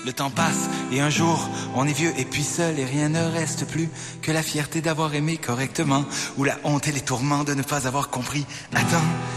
Le temps passe et un jour, on est vieux et puis seul et rien ne reste plus que la fierté d'avoir aimé correctement ou la honte et les tourments de ne pas avoir compris. Attends,